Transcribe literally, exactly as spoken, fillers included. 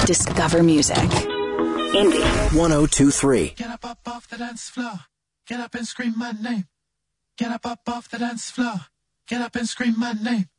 Discover music. Indie. one oh two three. Get up, up off the dance floor. Get up and scream my name. Get up, up off the dance floor. Get up and scream my name.